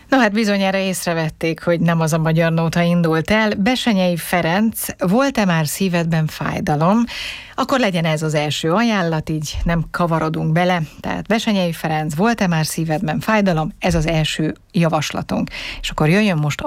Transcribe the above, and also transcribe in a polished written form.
Na hát bizonyára észrevették, hogy nem az a magyar nóta indult el. Bessenyei Ferenc, volt-e már szívedben fájdalom? Akkor legyen ez az első ajánlat, így nem kavarodunk bele. Tehát Bessenyei Ferenc, volt-e már szívedben fájdalom? Ez az első javaslatunk. És akkor jöjjön most